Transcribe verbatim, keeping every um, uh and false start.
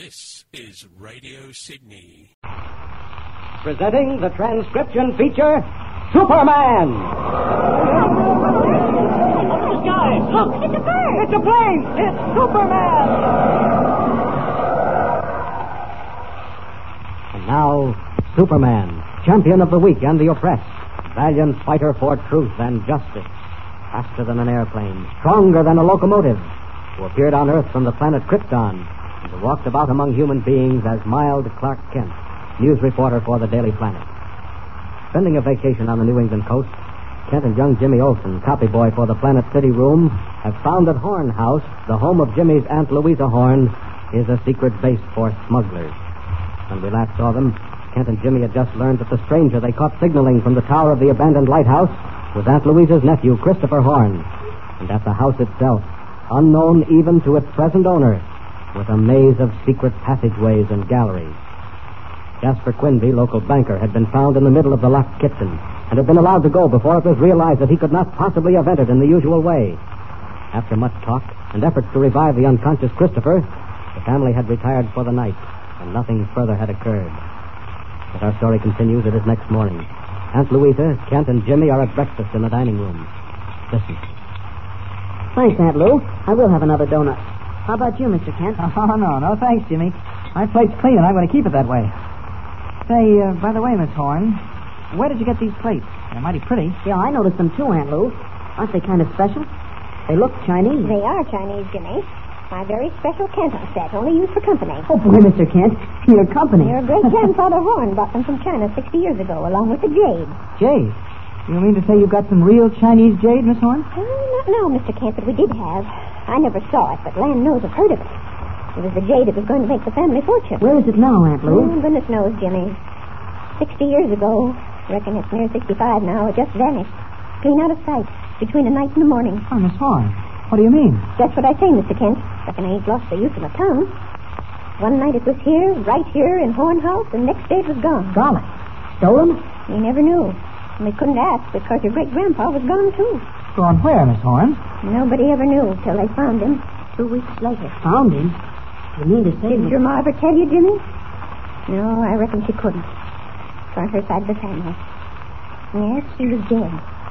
This is Radio Sydney. Presenting the transcription feature, Superman! The sky! Look! It's a bird! It's a plane! It's Superman! And now, Superman, champion of the weak and the oppressed, valiant fighter for truth and justice, faster than an airplane, stronger than a locomotive, who appeared on Earth from the planet Krypton, and who walked about among human beings as mild Clark Kent, news reporter for the Daily Planet. Spending a vacation on the New England coast, Kent and young Jimmy Olsen, copy boy for the Planet City Room, have found that Horn House, the home of Jimmy's Aunt Louisa Horn, is a secret base for smugglers. When we last saw them, Kent and Jimmy had just learned that the stranger they caught signaling from the tower of the abandoned lighthouse was Aunt Louisa's nephew, Christopher Horn. And at the house itself, unknown even to its present owner, was a maze of secret passageways and galleries. Jasper Quinby, local banker, had been found in the middle of the locked kitchen and had been allowed to go before it was realized that he could not possibly have entered in the usual way. After much talk and efforts to revive the unconscious Christopher, the family had retired for the night, and nothing further had occurred. As our story continues, it is next morning. Aunt Louisa, Kent, and Jimmy are at breakfast in the dining room. Listen. Thanks, Aunt Lou. I will have another donut. How about you, Mister Kent? Oh, no, no, thanks, Jimmy. My plate's clean, and I'm going to keep it that way. Say, uh, by the way, Miss Horn, where did you get these plates? They're mighty pretty. Yeah, I noticed them too, Aunt Lou. Aren't they kind of special? They look Chinese. They are Chinese, Jimmy. My very special Canton set, only used for company. Oh, boy, Mister Kent. Your company. Your great-grandfather Horn brought them from China sixty years ago, along with the jade. Jade? You mean to say you've got some real Chinese jade, Miss Horn? Oh, not now, Mister Kent, but we did have. I never saw it, but land knows I've heard of it. It was the jade that was going to make the family fortune. Where is it now, Aunt Lou? Oh, goodness knows, Jimmy. Sixty years ago, reckon it's near sixty-five now, it just vanished. Clean out of sight, between the night and the morning. Oh, Miss Horn, what do you mean? That's what I say, Mister Kent. Reckon I ain't lost the use of my tongue. One night it was here, right here in Horn House, and next day it was gone. Golly. Stolen? We never knew. And we couldn't ask because your great-grandpa was gone, too. Gone where, Miss Horn? Nobody ever knew till they found him two weeks later. Found him? You mean to say... Did your ma ever tell you, Jimmy? No, I reckon she couldn't. For her side of the family. Yes, she was dead.